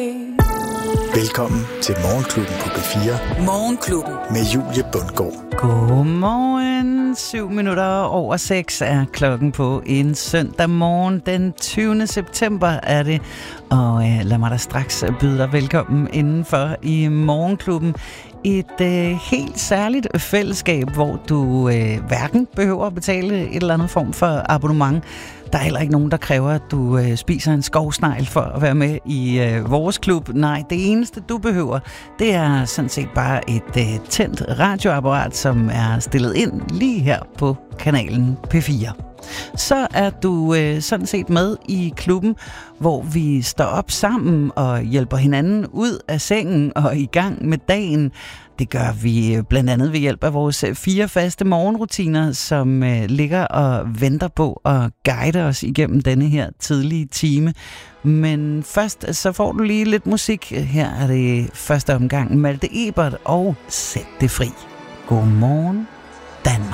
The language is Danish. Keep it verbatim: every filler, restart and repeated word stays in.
Velkommen til Morgenklubben på B fire. Morgenklubben. Med Julie Bundgaard. Godmorgen. Syv minutter over seks er klokken på en søndag morgen. Den tyvende september er det. Og øh, lad mig da straks byde dig velkommen indenfor i Morgenklubben. Et øh, helt særligt fællesskab, hvor du øh, hverken behøver at betale et eller andet form for abonnement. Der er heller ikke nogen, der kræver, at du øh, spiser en skovsnegl for at være med i øh, vores klub. Nej, det eneste, du behøver, det er sådan set bare et øh, tændt radioapparat, som er stillet ind lige her på kanalen P fire. Så er du øh, sådan set med i klubben, hvor vi står op sammen og hjælper hinanden ud af sengen og i gang med dagen. Det gør vi blandt andet ved hjælp af vores fire faste morgenrutiner, som øh, ligger og venter på at guide os igennem denne her tidlige time. Men først så får du lige lidt musik. Her er det første omgang Malte Ebert og Sæt det fri. Godmorgen, Danmark.